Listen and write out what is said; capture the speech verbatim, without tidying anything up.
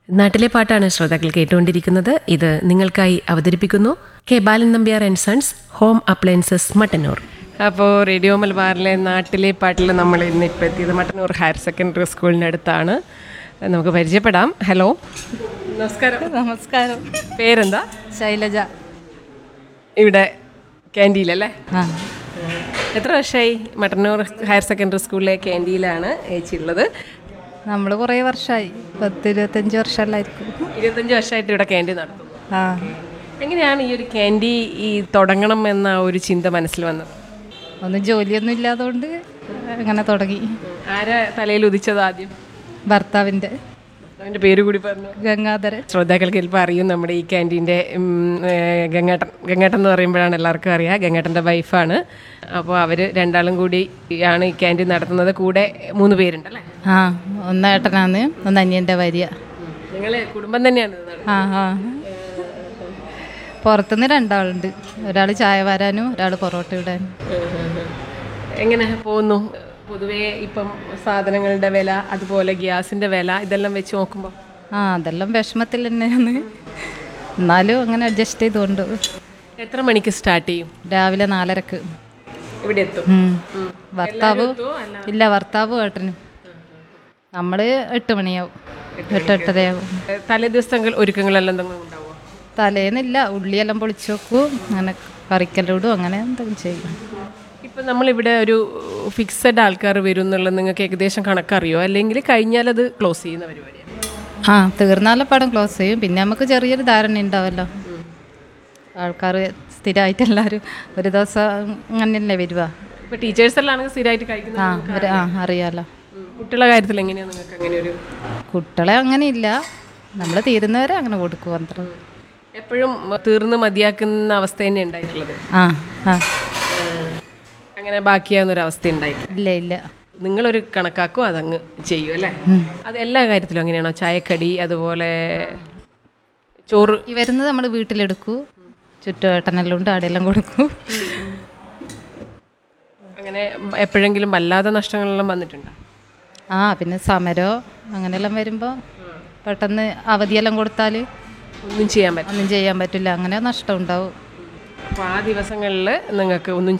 നാട്ടിലെ പാട്ടാണ് ശ്രോതാക്കൾ കേട്ടുകൊണ്ടിരിക്കുന്നത്. ഇത് നിങ്ങൾക്കായി അവതരിപ്പിക്കുന്നു K Balan Nambiar and sons, home appliances, Mattannur. അപ്പോൾ റേഡിയോ മലബാറിലെ നാട്ടിലെ പാട്ടിൽ നമ്മൾ ഇന്ന് ഇപ്പോൾ എത്തിയത് മട്ടന്നൂർ ഹയർ സെക്കൻഡറി സ്കൂളിൻ്റെ അടുത്താണ്. നമുക്ക് പരിചയപ്പെടാം. ഹലോ, നമസ്കാരം. നമസ്കാരം. പേരെന്താ? ശൈലജ. ഇവിടെ ക്യാൻറ്റീനിലല്ലേ? ആ, എത്ര വർഷമായി മട്ടന്നൂർ ഹയർ സെക്കൻഡറി സ്കൂളിലെ ക്യാൻറ്റീനിലാണ് ചേച്ചി ഉള്ളത്? നമ്മൾ കുറേ വർഷമായി, പത്ത് ഇരുപത്തഞ്ച് വർഷമല്ലായിരിക്കും. ഇരുപത്തഞ്ച് വർഷമായിട്ട് ഇവിടെ ക്യാൻറ്റീൻ നടത്തുന്നു. ആ, എങ്ങനെയാണ് ഈ ഒരു ക്യാൻറ്റീൻ ഈ തുടങ്ങണം എന്ന ഒരു ചിന്ത മനസ്സിൽ വന്നത്? ഒന്നും ജോലിയൊന്നും ഇല്ലാത്തതുകൊണ്ട് അങ്ങനെ തുടങ്ങി. ആരാ തലയിൽ ഉദിച്ചത് ആദ്യം? ഭർത്താവിൻ്റെ. അവൻ്റെ പേര് കൂടി പറഞ്ഞു. ഗംഗാധരൻ. ശ്രോതാക്കൾക്ക് ചിലപ്പോൾ അറിയും, നമ്മുടെ ഈ ക്യാൻറ്റീൻ്റെ ഗംഗേട്ടൻ. ഗംഗേട്ടൻ എന്ന് പറയുമ്പോഴാണ് എല്ലാവർക്കും അറിയാം. ഗംഗേട്ടൻ്റെ വൈഫാണ്. അപ്പോൾ അവർ രണ്ടാളും കൂടി ആണ് ഈ ക്യാൻറ്റീൻ നടത്തുന്നത്. കൂടെ മൂന്ന് പേരുണ്ടല്ലേ? ആ, ഒന്ന് ഏട്ടനാണ്, ഒന്ന് അനിയൻ്റെ ഭാര്യ. നിങ്ങൾ കുടുംബം തന്നെയാണ് ഇത് നടത്തുന്നത്? ആ ആ പുറത്തുനിന്ന് രണ്ടാളുണ്ട്. ഒരാൾ ചായ വരാനും ഒരാൾ പൊറോട്ട ഇടാനും. എങ്ങനെ പോകുന്നു പൊതുവേ ഇപ്പം സാധനങ്ങളുടെ വില, അതുപോലെ ഗ്യാസിൻ്റെ വില, ഇതെല്ലാം വെച്ച് നോക്കുമ്പോൾ? ആ, അതെല്ലാം വിഷമത്തിൽ തന്നെയാണ്. എന്നാലും അങ്ങനെ അഡ്ജസ്റ്റ് ചെയ്തുകൊണ്ട്. എത്ര മണിക്ക് സ്റ്റാർട്ട് ചെയ്യും? രാവിലെ നാലരക്ക് ഇവിടെ എത്തും. ഭർത്താവ് ഇല്ല, ഭർത്താവ് ഏട്ടനും. നമ്മൾ എട്ട് മണിയാവും, എട്ട് എട്ടരയാവും. തലേ ദിവസങ്ങൾ ഒരുക്കങ്ങളെല്ലാം എന്തെങ്കിലും ഉണ്ടാവുമോ? തലേന്നില്ല, ഉള്ളിയെല്ലാം പൊളിച്ചു വെക്കും, അങ്ങനെ കറിക്കല്ലിടും, അങ്ങനെ എന്തെങ്കിലും ചെയ്യും. ഇപ്പം നമ്മളിവിടെ ഒരു ഫിക്സഡ് ആൾക്കാർ വരും എന്നുള്ളത് നിങ്ങൾക്ക് ഏകദേശം കണക്കറിയോ, അല്ലെങ്കിൽ കഴിഞ്ഞാൽ അത് ക്ലോസ് ചെയ്യുന്ന പരിപാടിയാണ്? ആ, തീർന്നാലും പടം ക്ലോസ് ചെയ്യും. പിന്നെ നമുക്ക് ചെറിയൊരു ധാരണ ഉണ്ടാവല്ലോ. ആൾക്കാർ സ്ഥിരമായിട്ട് എല്ലാവരും ഒരു ദിവസം അങ്ങനെയല്ലേ വരുക. ഇപ്പോൾ ടീച്ചേഴ്സെല്ലാം ആണെങ്കിൽ സ്ഥിരമായിട്ട് കഴിക്കുന്നത്. ആ, ഒരു ആ അറിയാമല്ലോ. കുട്ടികളുടെ കാര്യത്തിൽ എങ്ങനെയാണ് നിങ്ങൾക്ക് അങ്ങനെ ഒരു? കുട്ടികളെ അങ്ങനെ ഇല്ല, നമ്മൾ തീരുന്നവരെ അങ്ങനെ കൊടുക്കും അത്ര. എപ്പോഴും തീർന്ന് മതിയാക്കുന്ന അവസ്ഥ തന്നെ ഉണ്ടായിട്ടുള്ളത്? ആ ആ അങ്ങനെ ബാക്കിയാവുന്നൊരവസ്ഥ ഉണ്ടായിട്ടില്ല? ഇല്ല ഇല്ല. നിങ്ങളൊരു കണക്കാക്കും, അതങ്ങ് ചെയ്യും അല്ലേ? അത് എല്ലാ കാര്യത്തിലും അങ്ങനെയാണോ? ചായക്കടി, അതുപോലെ ചോറ് ഈ വരുന്നത് നമ്മൾ വീട്ടിലെടുക്കൂ, ചുറ്റുവട്ടനെല്ലാം ഉണ്ട്, ആടെല്ലാം കൊടുക്കും. അങ്ങനെ എപ്പോഴെങ്കിലും വല്ലാതെ നഷ്ടങ്ങളെല്ലാം വന്നിട്ടുണ്ടോ? ആ, പിന്നെ സമരോ അങ്ങനെയെല്ലാം വരുമ്പോൾ പെട്ടെന്ന് അവധിയെല്ലാം കൊടുത്താൽ ഒന്നും ചെയ്യാൻ പറ്റും? ഒന്നും ചെയ്യാൻ പറ്റില്ല, അങ്ങനെ നഷ്ടം ഉണ്ടാവും. അപ്പോൾ ആ ദിവസങ്ങളിൽ നിങ്ങൾക്ക് ഒന്നും